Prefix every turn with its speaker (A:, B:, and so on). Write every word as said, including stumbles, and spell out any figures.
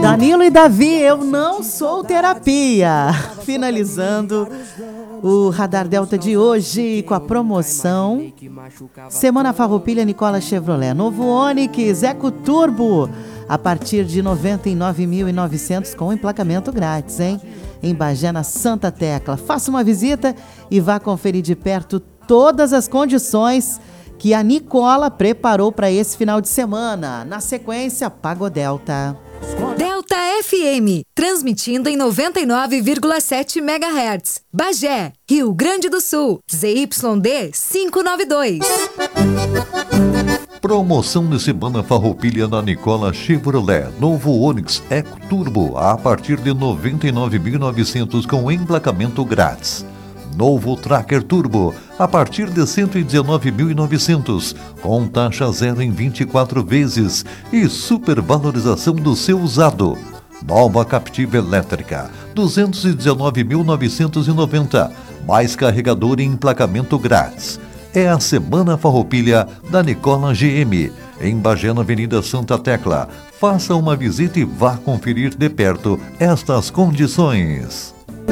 A: Danilo e Davi, eu não sou terapia. Finalizando o Radar Delta de hoje com a promoção Semana Farroupilha Nicola Chevrolet. Novo Onix Eco Turbo a partir de noventa e nove mil e novecentos com emplacamento grátis, hein? Em Bagé, na Santa Tecla. Faça uma visita e vá conferir de perto todas as condições que a Nicola preparou para esse final de semana. Na sequência, Pagodelta.
B: Delta F M, transmitindo em noventa e nove vírgula sete megahertz. Bagé, Rio Grande do Sul, Z Y D quinhentos e noventa e dois.
C: Promoção de semana Farroupilha na Nicola Chevrolet. Novo Onix Eco Turbo a partir de noventa e nove mil e novecentos com emplacamento grátis. Novo Tracker Turbo a partir de cento e dezenove mil e novecentos com taxa zero em vinte e quatro vezes e supervalorização do seu usado. Nova Captiva Elétrica duzentos e dezenove mil novecentos e noventa mais carregador e emplacamento grátis. É a Semana Farroupilha da Nicola G M, em Bagé, na Avenida Santa Tecla. Faça uma visita e vá conferir de perto estas condições.